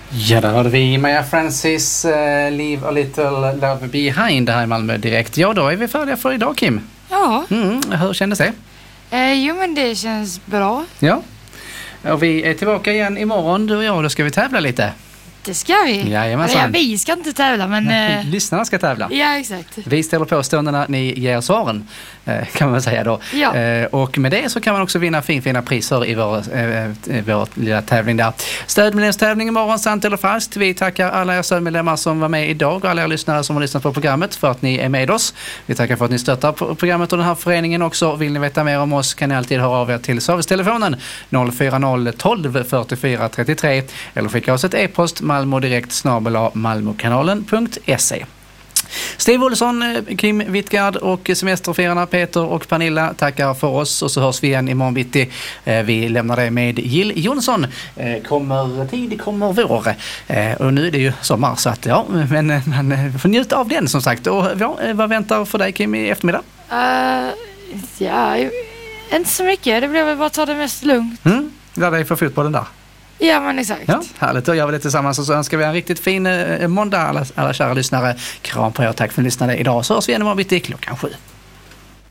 Ja, där hörde vi Maja Francis, Leave a little love behind här i Malmö direkt. Ja, då är vi färdiga för idag, Kim. Ja. Hur kändes det? Jo, men det känns bra. Ja. Och vi är tillbaka igen imorgon, du och jag. Då ska vi tävla lite. Det ska vi. Jajamensan. Vi ska inte tävla, men... Lyssnarna ska tävla. Ja, exakt. Vi ställer på stunderna, ni ger svaren, kan man säga då. Ja. Och med det så kan man också vinna fina priser i vår lilla tävling där. Stödmedlemstävling imorgon, sant eller falskt. Vi tackar alla er stödmedlemmar som var med idag och alla er lyssnare som har lyssnat på programmet för att ni är med oss. Vi tackar för att ni stöttar programmet och den här föreningen också. Vill ni veta mer om oss kan ni alltid höra av er till servicetelefonen 040 12 44 33 eller skicka oss ett e-post malmodirekt@malmokanalen.se. Steve Olsson, Kim Wittgard och semesterfirarna Peter och Pernilla tackar för oss och så hörs vi igen imorgon bitti. Vi lämnar det med Jill Jonsson. Kommer vår. Och nu är det ju sommar så att ja, men man får njuta av den som sagt. Och vad väntar för dig, Kim, i eftermiddag? Ja, inte så mycket. Det blir väl bara att ta det mest lugnt. Där är för fotbollen där. Ja, men exakt. Ja, härligt. Då gör vi det tillsammans och så önskar vi en riktigt fin måndag alla kära lyssnare. Kram på er och tack för att ni lyssnade idag. Så hörs vi igen imorgon bitti klockan 7.